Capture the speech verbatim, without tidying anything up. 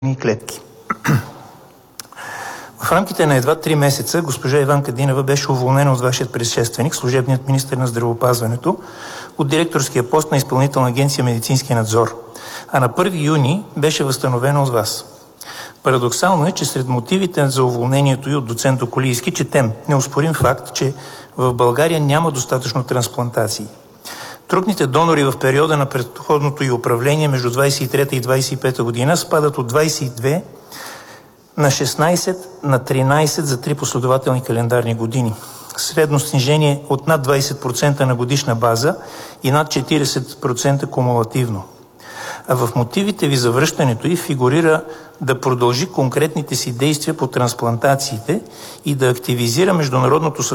клетки. В рамките на едва три месеца госпожа Иванка Динева беше уволнена от вашия предшественик, служебният министър на здравеопазването, от директорския пост на Изпълнителна агенция медицински надзор, а на първи юни беше възстановена от вас. Парадоксално е, че сред мотивите за уволнението и от доцент Околийски четем неоспорим факт, че в България няма достатъчно трансплантации. Трупните донори в периода на предходното и управление между двадесет и трета и двадесет и пета година спадат от двадесет и две на шестнадесет на тринадесет за три последователни календарни години. Средно снижение от над двадесет процента на годишна база и над четиридесет процента кумулативно. А в мотивите ви за връщането й фигурира да продължи конкретните си действия по трансплантациите и да активизира международното сътрудничество